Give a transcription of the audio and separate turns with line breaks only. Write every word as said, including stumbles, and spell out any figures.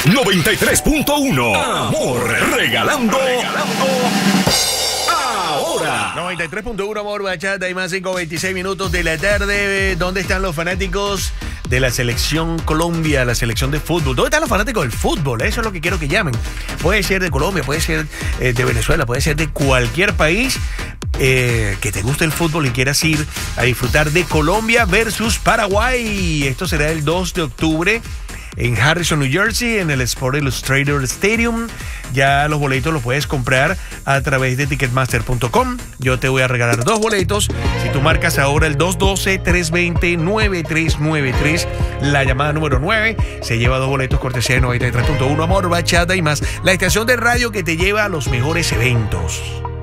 noventa y tres punto uno. Amor, regalando. Regalando. Ahora.
noventa y tres punto uno, Amor, Bachata, y más cinco veintiséis minutos de la tarde. ¿Dónde están los fanáticos de la selección Colombia, la selección de fútbol? ¿Dónde están los fanáticos del fútbol? Eso es lo que quiero que llamen. Puede ser de Colombia, puede ser eh, de Venezuela, puede ser de cualquier país eh, que te guste el fútbol y quieras ir a disfrutar de Colombia versus Paraguay. Esto será el dos de octubre en Harrison, New Jersey, en el Sport Illustrator Stadium. Ya los boletos los puedes comprar a través de ticketmaster punto com. Yo te voy a regalar dos boletos si tú marcas ahora el dos uno dos, tres dos cero, nueve tres nueve tres. La llamada número nueve se lleva dos boletos cortesía de noventa y tres punto uno, Amor, Bachata y más. La estación de radio que te lleva a los mejores eventos.